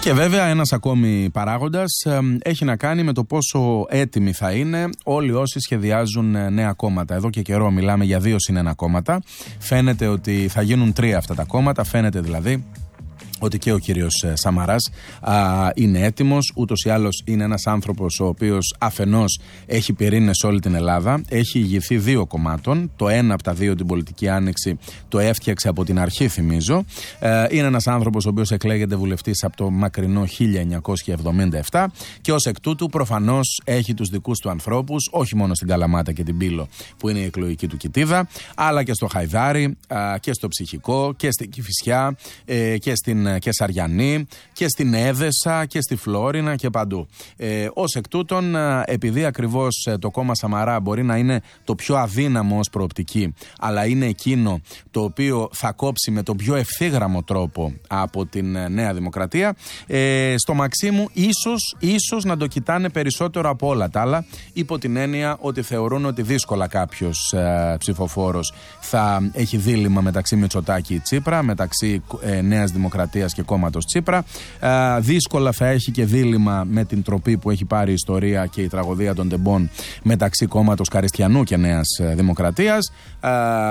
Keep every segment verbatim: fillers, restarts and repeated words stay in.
Και βέβαια ένας ακόμη παράγοντας ε, έχει να κάνει με το πόσο έτοιμοι θα είναι όλοι όσοι σχεδιάζουν νέα κόμματα. Εδώ και καιρό μιλάμε για δύο συν ένα κόμματα. Φαίνεται ότι θα γίνουν τρία αυτά τα κόμματα. Φαίνεται δηλαδή ότι και ο κύριος Σαμαράς α, είναι έτοιμος. Ούτως ή άλλως είναι ένας άνθρωπος ο οποίος αφενός έχει πυρήνες σε όλη την Ελλάδα, έχει ηγηθεί δύο κομμάτων. Το ένα από τα δύο, την πολιτική άνοιξη, το έφτιαξε από την αρχή, θυμίζω. Ε, είναι ένας άνθρωπος ο οποίος εκλέγεται βουλευτής από το μακρινό χίλια εννιακόσια εβδομήντα επτά και ως εκ τούτου προφανώς έχει τους δικούς του ανθρώπους, όχι μόνο στην Καλαμάτα και την Πύλο που είναι η εκλογική του κοιτίδα, αλλά και στο Χαϊδάρι α, και στο Ψυχικό και στην Κηφισιά ε, και στην και Σαριανή και στην Έδεσα και στη Φλόρινα και παντού. Ε, ως εκ τούτων, επειδή ακριβώς το κόμμα Σαμαρά μπορεί να είναι το πιο αδύναμο ως προοπτική, αλλά είναι εκείνο το οποίο θα κόψει με τον πιο ευθύγραμμο τρόπο από την Νέα Δημοκρατία, ε, στο Μαξίμου ίσως, ίσως να το κοιτάνε περισσότερο από όλα τα άλλα, υπό την έννοια ότι θεωρούν ότι δύσκολα κάποιος ε, ψηφοφόρος θα έχει δίλημμα μεταξύ Μητσοτάκη Τσίπρα, μεταξύ ε, Νέας Δημοκρατίας και κόμματος Τσίπρα. Ε, δύσκολα θα έχει και δίλημμα με την τροπή που έχει πάρει η ιστορία και η τραγωδία των τεμπών μεταξύ κόμματος Καριστιανού και Νέας Δημοκρατίας. Ε,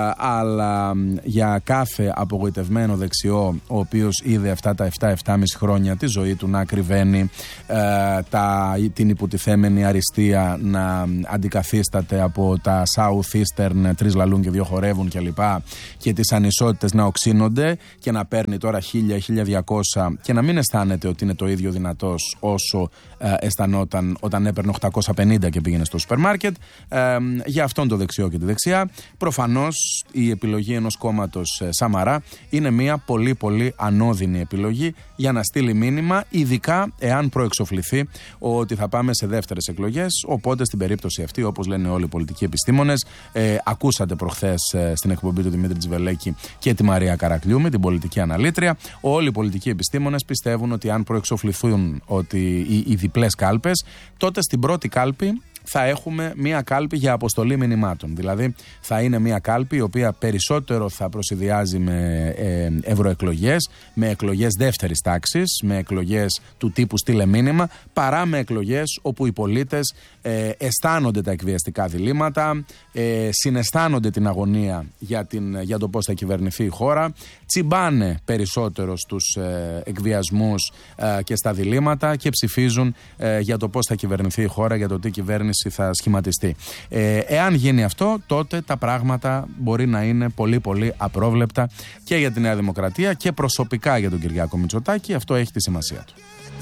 αλλά για κάθε απογοητευμένο δεξιό, ο οποίος είδε αυτά τα επτά επτά και μισό χρόνια τη ζωή του να ακριβένει, ε, τα, την υποτιθέμενη αριστεία να αντικαθίσταται από τα Southeastern, τρεις λαλούν και δύο χορεύουν κλπ. Και, και τις ανισότητες να οξύνονται και να παίρνει τώρα χίλια χίλια διακόσια και να μην αισθάνεται ότι είναι το ίδιο δυνατός όσο ε, αισθανόταν όταν έπαιρνε οκτακόσια πενήντα και πήγαινε στο σούπερ μάρκετ. Ε, για αυτόν το δεξιό και τη δεξιά, προφανώς η επιλογή ενός κόμματος ε, Σαμαρά είναι μια πολύ πολύ ανώδυνη επιλογή για να στείλει μήνυμα, ειδικά εάν προεξοφληθεί ότι θα πάμε σε δεύτερες εκλογές. Οπότε στην περίπτωση αυτή, όπως λένε όλοι οι πολιτικοί επιστήμονες, ε, ακούσατε προχθές ε, στην εκπομπή του Δημήτρη Τζιβελέκη και τη Μαρία Καρακλιούμη, την πολιτική αναλήτρια. Όλοι οι πολιτικοί επιστήμονες πιστεύουν ότι αν προεξοφληθούν ότι οι, οι διπλές κάλπες, τότε στην πρώτη κάλπη θα έχουμε μία κάλπη για αποστολή μηνυμάτων. Δηλαδή θα είναι μία κάλπη η οποία περισσότερο θα προσηδιάζει με ε, ευρωεκλογές, με εκλογές δεύτερης τάξης, με εκλογές του τύπου στείλε μήνυμα, παρά με εκλογές όπου οι πολίτες ε, αισθάνονται τα εκβιαστικά διλήμματα, ε, συναισθάνονται την αγωνία για, την, για το πώς θα κυβερνηθεί η χώρα, τσιμπάνε περισσότερο στους ε, εκβιασμούς ε, και στα διλήμματα και ψηφίζουν ε, για το πώς θα κυβερνηθεί η χώρα, για το τι κυβέρνηση θα σχηματιστεί. Ε, εάν γίνει αυτό, τότε τα πράγματα μπορεί να είναι πολύ πολύ απρόβλεπτα και για τη Νέα Δημοκρατία και προσωπικά για τον Κυριάκο Μητσοτάκη. Αυτό έχει τη σημασία του.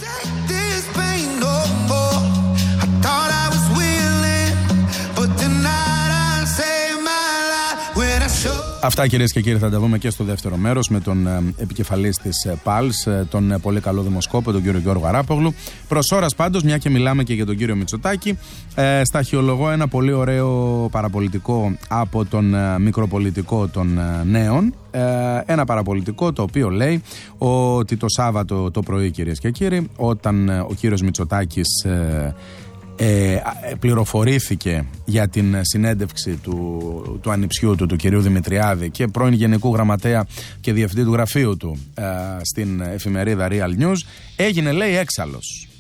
Αυτά, κυρίες και κύριοι, θα τα δούμε και στο δεύτερο μέρος με τον ε, επικεφαλής της ε, ΠΑΛΣ, ε, τον ε, πολύ καλό δημοσκόπο, τον κύριο Γιώργο Αράπογλου. Προς ώρας πάντως, μια και μιλάμε και για τον κύριο Μητσοτάκη, ε, σταχυολογώ ένα πολύ ωραίο παραπολιτικό από τον ε, μικροπολιτικό των ε, νέων. Ε, ένα παραπολιτικό το οποίο λέει ότι το Σάββατο το πρωί, κυρίες και κύριοι, όταν ε, ο κύριος Μητσοτάκης ε, Ε, πληροφορήθηκε για την συνέντευξη του, του ανιψιού του, του κυρίου Δημητριάδη και πρώην Γενικού Γραμματέα και Διευθυντή του γραφείου του ε, στην εφημερίδα Real News, έγινε, λέει, έξαλλος.